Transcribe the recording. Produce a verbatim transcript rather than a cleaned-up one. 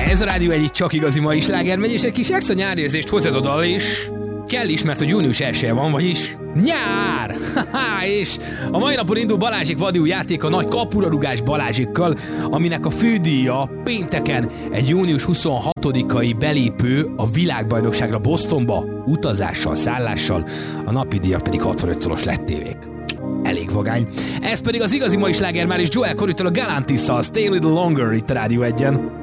Ez a Rádió egyik csak igazi mai sláger megy, és egy kis extra nyárérzést hozzád a dal, és kell is, mert hogy június elsője van, vagyis nyár! Haha, és a mai napon indul Balázsék vadi új játéka nagy kapurarugás Balázsékkal, aminek a fődíja pénteken egy június huszonhatodikai belépő a világbajnokságra Bostonba, utazással, szállással, a napi díjak pedig hatvanöt szoros lettévék. Elég vagány. Ez pedig az igazi mai sláger már is Joel Corrytól a Galantis-szal, Stay a Little Longer itt a Rádió egyen.